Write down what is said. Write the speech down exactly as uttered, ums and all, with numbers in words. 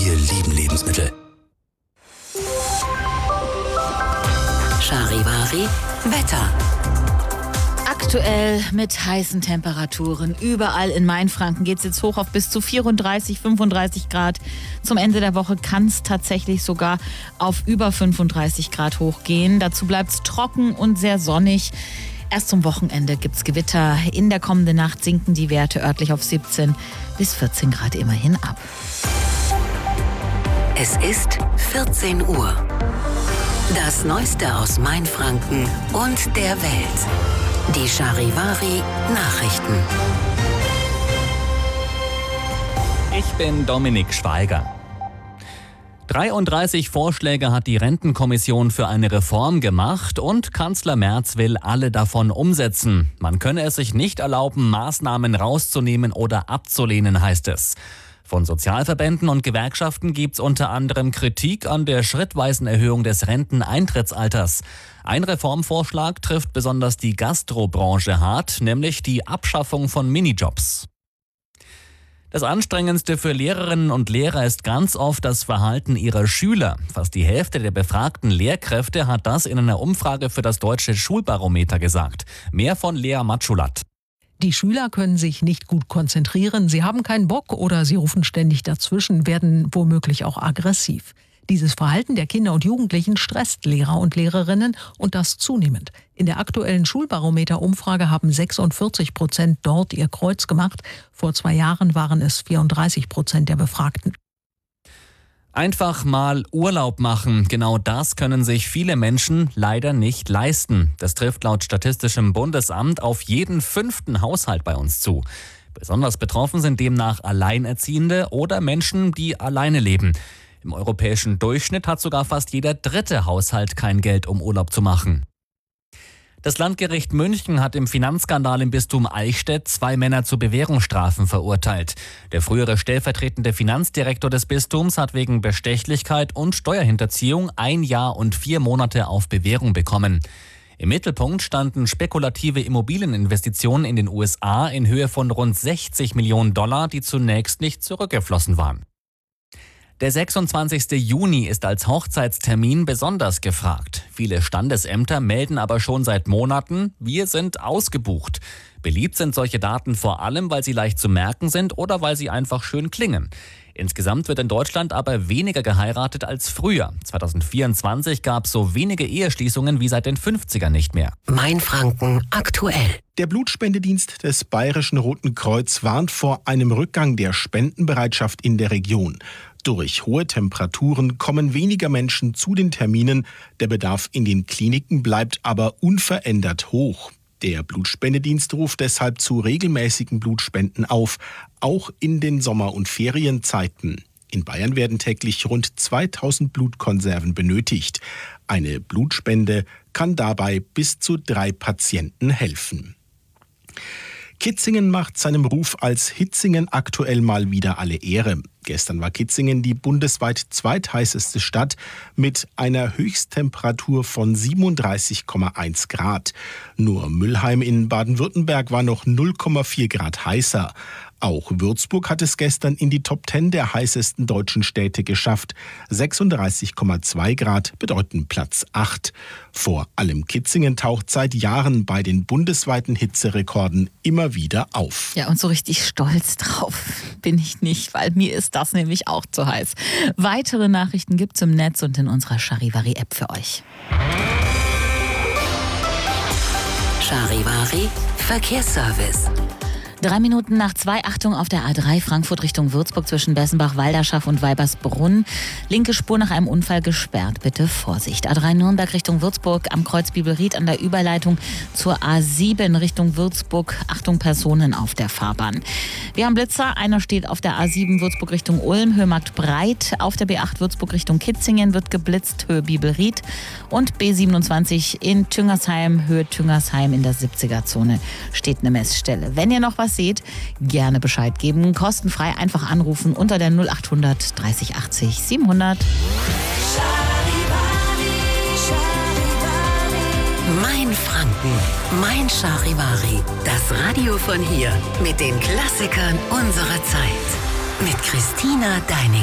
Wir lieben Lebensmittel. Charivari Wetter. Aktuell mit heißen Temperaturen. Überall in Mainfranken geht es jetzt hoch auf bis zu vierunddreißig, fünfunddreißig Grad. Zum Ende der Woche kann es tatsächlich sogar auf über fünfunddreißig Grad hochgehen. Dazu bleibt es trocken und sehr sonnig. Erst zum Wochenende gibt es Gewitter. In der kommenden Nacht sinken die Werte örtlich auf siebzehn bis vierzehn Grad immerhin ab. Es ist vierzehn Uhr. Das Neueste aus Mainfranken und der Welt. Die Charivari Nachrichten. Ich bin Dominik Schweiger. dreiunddreißig Vorschläge hat die Rentenkommission für eine Reform gemacht und Kanzler Merz will alle davon umsetzen. Man könne es sich nicht erlauben, Maßnahmen rauszunehmen oder abzulehnen, heißt es. Von Sozialverbänden und Gewerkschaften gibt's unter anderem Kritik an der schrittweisen Erhöhung des Renteneintrittsalters. Ein Reformvorschlag trifft besonders die Gastrobranche hart, nämlich die Abschaffung von Minijobs. Das Anstrengendste für Lehrerinnen und Lehrer ist ganz oft das Verhalten ihrer Schüler. Fast die Hälfte der befragten Lehrkräfte hat das in einer Umfrage für das Deutsche Schulbarometer gesagt. Mehr von Lea Matschulat. Die Schüler können sich nicht gut konzentrieren, sie haben keinen Bock oder sie rufen ständig dazwischen, werden womöglich auch aggressiv. Dieses Verhalten der Kinder und Jugendlichen stresst Lehrer und Lehrerinnen und das zunehmend. In der aktuellen Schulbarometer-Umfrage haben sechsundvierzig Prozent dort ihr Kreuz gemacht. Vor zwei Jahren waren es vierunddreißig Prozent der Befragten. Einfach mal Urlaub machen, genau das können sich viele Menschen leider nicht leisten. Das trifft laut Statistischem Bundesamt auf jeden fünften Haushalt bei uns zu. Besonders betroffen sind demnach Alleinerziehende oder Menschen, die alleine leben. Im europäischen Durchschnitt hat sogar fast jeder dritte Haushalt kein Geld, um Urlaub zu machen. Das Landgericht München hat im Finanzskandal im Bistum Eichstätt zwei Männer zu Bewährungsstrafen verurteilt. Der frühere stellvertretende Finanzdirektor des Bistums hat wegen Bestechlichkeit und Steuerhinterziehung ein Jahr und vier Monate auf Bewährung bekommen. Im Mittelpunkt standen spekulative Immobilieninvestitionen in den U S A in Höhe von rund sechzig Millionen Dollar, die zunächst nicht zurückgeflossen waren. Der sechsundzwanzigste Juni ist als Hochzeitstermin besonders gefragt. Viele Standesämter melden aber schon seit Monaten, wir sind ausgebucht. Beliebt sind solche Daten vor allem, weil sie leicht zu merken sind oder weil sie einfach schön klingen. Insgesamt wird in Deutschland aber weniger geheiratet als früher. zweitausendvierundzwanzig gab es so wenige Eheschließungen wie seit den fünfzigern nicht mehr. Mainfranken aktuell. Der Blutspendedienst des Bayerischen Roten Kreuz warnt vor einem Rückgang der Spendenbereitschaft in der Region. Durch hohe Temperaturen kommen weniger Menschen zu den Terminen. Der Bedarf in den Kliniken bleibt aber unverändert hoch. Der Blutspendedienst ruft deshalb zu regelmäßigen Blutspenden auf, auch in den Sommer- und Ferienzeiten. In Bayern werden täglich rund zweitausend Blutkonserven benötigt. Eine Blutspende kann dabei bis zu drei Patienten helfen. Kitzingen macht seinem Ruf als Hitzingen aktuell mal wieder alle Ehre. Gestern war Kitzingen die bundesweit zweitheißeste Stadt mit einer Höchsttemperatur von siebenunddreißig Komma eins Grad. Nur Müllheim in Baden-Württemberg war noch null Komma vier Grad heißer. Auch Würzburg hat es gestern in die Top zehn der heißesten deutschen Städte geschafft. sechsunddreißig Komma zwei Grad bedeuten Platz acht. Vor allem Kitzingen taucht seit Jahren bei den bundesweiten Hitzerekorden immer wieder auf. Ja, und so richtig stolz drauf bin ich nicht, weil mir ist das nämlich auch zu heiß. Weitere Nachrichten gibt's im Netz und in unserer Charivari-App für euch. Charivari Verkehrsservice. Drei Minuten nach zwei, Achtung auf der A drei Frankfurt Richtung Würzburg zwischen Bessenbach, Walderschaff und Weibersbrunn. Linke Spur nach einem Unfall gesperrt, bitte Vorsicht. A drei Nürnberg Richtung Würzburg am Kreuz Bibelried an der Überleitung zur A sieben Richtung Würzburg. Achtung, Personen auf der Fahrbahn. Wir haben Blitzer, einer steht auf der A sieben Würzburg Richtung Ulm, Höhe Marktbreit. Auf der B acht Würzburg Richtung Kitzingen wird geblitzt, Höhe Bibelried. Und B siebenundzwanzig in Tüngersheim, Höhe Tüngersheim in der siebziger-Zone steht eine Messstelle. Wenn ihr noch was seht, gerne Bescheid geben. Kostenfrei einfach anrufen unter der null achthundert dreißig achtzig siebenhundert. Mainfranken, mein Charivari. Das Radio von hier mit den Klassikern unserer Zeit. Mit Christina Deining.